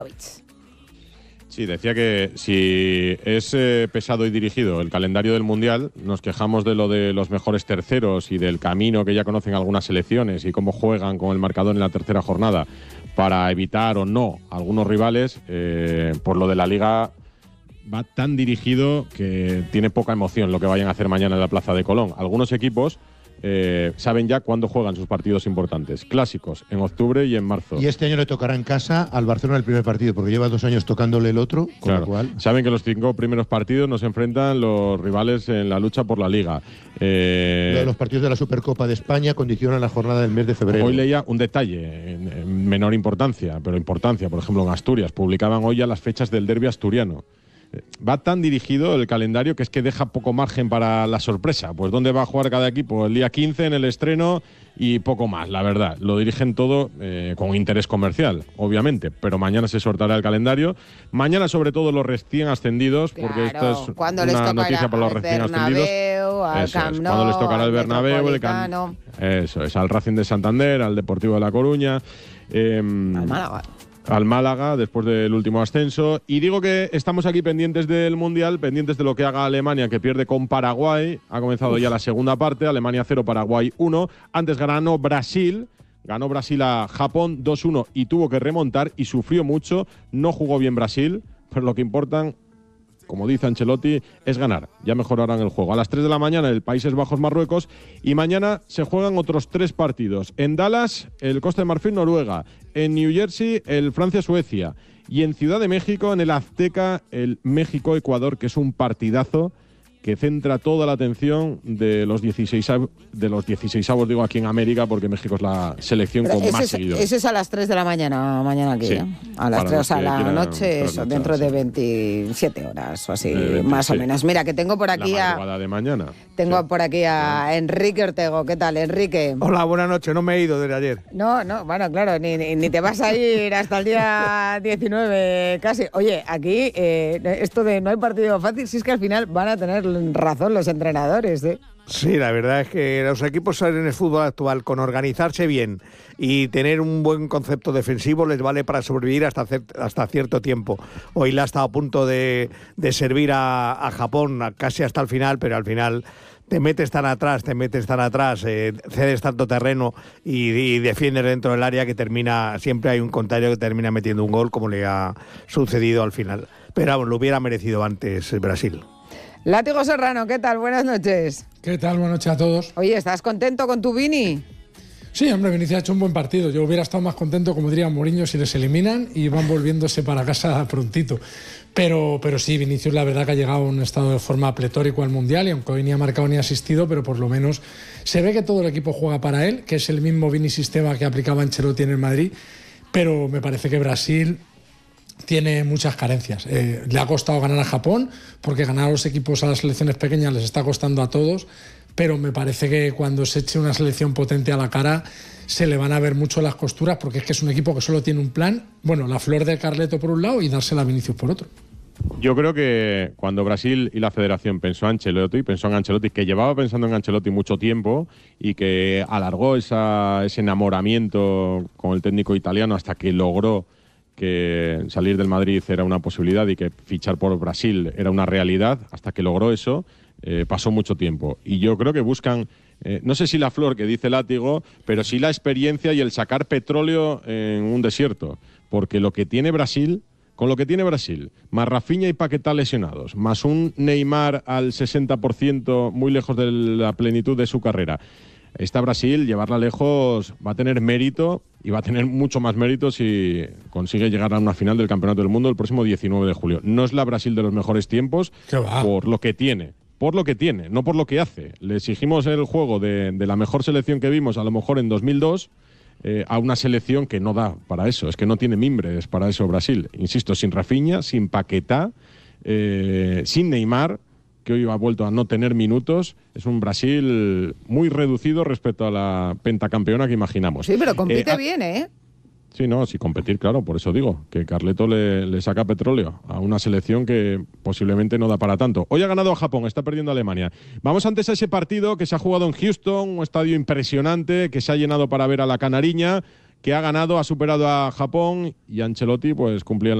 Sí, decía que si es pesado y dirigido el calendario del Mundial, nos quejamos de lo de los mejores terceros y del camino que ya conocen algunas selecciones y cómo juegan con el marcador en la tercera jornada para evitar o no algunos rivales. Por lo de la Liga va tan dirigido que tiene poca emoción lo que vayan a hacer mañana en la Plaza de Colón. Algunos equipos saben ya cuándo juegan sus partidos importantes, clásicos, en octubre y en marzo. Y este año le tocará en casa al Barcelona el primer partido, porque lleva 2 años tocándole el otro, con claro. lo cual… Saben que los 5 primeros partidos nos enfrentan los rivales en la lucha por la Liga. Los partidos de la Supercopa de España condicionan la jornada del mes de febrero. Hoy leía un detalle, en menor importancia, pero importancia, por ejemplo en Asturias, publicaban hoy ya las fechas del derbi asturiano. Va tan dirigido el calendario que es que deja poco margen para la sorpresa. Pues dónde va a jugar cada equipo el día 15 en el estreno y poco más, la verdad. Lo dirigen todo con interés comercial, obviamente, pero mañana se sorteará el calendario. Mañana sobre todo los recién ascendidos, claro, porque esta es una noticia para los recién ascendidos. Al Camp Nou, cuando les tocará el Bernabéu, eso es, al Racing de Santander, al Deportivo de La Coruña, al Málaga después del último ascenso. Y digo que estamos aquí pendientes del Mundial, pendientes de lo que haga Alemania, que pierde con Paraguay. Ha comenzado ya la segunda parte, Alemania 0, Paraguay 1. Antes ganó Brasil a Japón 2-1 y tuvo que remontar y sufrió mucho. No jugó bien Brasil, pero lo que importan, como dice Ancelotti, es ganar. Ya mejorarán el juego. A las 3 de la mañana el Países Bajos-Marruecos y mañana se juegan otros 3 partidos. En Dallas, el Costa de Marfil-Noruega. En New Jersey, el Francia-Suecia. Y en Ciudad de México, en el Azteca, el México-Ecuador, que es un partidazo que centra toda la atención de los 16avos, digo aquí en América, porque México es la selección con más seguidores. Eso es a las 3 de la mañana aquí, sí, a las 3 a la noche, eso, dentro de 27 horas o así, más o menos. Mira, que tengo por aquí la madrugada de mañana. Tengo por aquí a Enrique Ortego. ¿Qué tal, Enrique? Hola, buenas noches. No me he ido desde ayer. No, bueno, claro, ni te vas a ir hasta el día 19 casi. Oye, aquí esto de no hay partido fácil, si es que al final van a tener razón los entrenadores, ¿eh? Sí, la verdad es que los equipos en el fútbol actual, con organizarse bien y tener un buen concepto defensivo, les vale para sobrevivir hasta cierto tiempo. Hoy le ha estado a punto de servir a Japón casi hasta el final, pero al final te metes tan atrás, cedes tanto terreno y defiendes dentro del área que siempre hay un contrario que termina metiendo un gol, como le ha sucedido al final. Pero vamos, lo hubiera merecido antes Brasil. Látigo Serrano, ¿qué tal? Buenas noches. ¿Qué tal? Buenas noches a todos. Oye, ¿estás contento con tu Vini? Sí, hombre, Vinicius ha hecho un buen partido. Yo hubiera estado más contento, como diría Mourinho, si les eliminan y van volviéndose para casa prontito. Pero sí, Vinicius la verdad que ha llegado a un estado de forma pletórico al Mundial, y aunque hoy ni ha marcado ni ha asistido, pero por lo menos se ve que todo el equipo juega para él, que es el mismo Vini sistema que aplicaba Ancelotti en el Madrid, pero me parece que Brasil tiene muchas carencias. Le ha costado ganar a Japón, porque ganar a los equipos, a las selecciones pequeñas, les está costando a todos, pero me parece que cuando se eche una selección potente a la cara se le van a ver mucho las costuras, porque es que es un equipo que solo tiene un plan, bueno, la flor de Carleto por un lado y dársela a Vinicius por otro. Yo creo que cuando Brasil y la Federación pensó en Ancelotti, que llevaba pensando en Ancelotti mucho tiempo y que alargó ese enamoramiento con el técnico italiano hasta que logró que salir del Madrid era una posibilidad y que fichar por Brasil era una realidad, hasta que logró eso, pasó mucho tiempo. Y yo creo que buscan, no sé si la flor que dice Látigo, pero sí la experiencia y el sacar petróleo en un desierto. Porque lo que tiene Brasil, más Rafinha y Paquetá lesionados, más un Neymar al 60% muy lejos de la plenitud de su carrera, esta Brasil, llevarla lejos, va a tener mérito, y va a tener mucho más mérito si consigue llegar a una final del Campeonato del Mundo el próximo 19 de julio. No es la Brasil de los mejores tiempos por lo que tiene, no por lo que hace. Le exigimos el juego de la mejor selección que vimos, a lo mejor en 2002, a una selección que no da para eso. Es que no tiene mimbres para eso Brasil. Insisto, sin Rafinha, sin Paquetá, sin Neymar, que hoy ha vuelto a no tener minutos. Es un Brasil muy reducido respecto a la pentacampeona que imaginamos. Sí, pero compite bien, ¿eh? Sí, no, sí, competir, claro, por eso digo, que Carleto le saca petróleo a una selección que posiblemente no da para tanto. Hoy ha ganado a Japón, está perdiendo a Alemania. Vamos antes a ese partido que se ha jugado en Houston, un estadio impresionante, que se ha llenado para ver a la Canariña, que ha ganado, ha superado a Japón y Ancelotti pues cumplía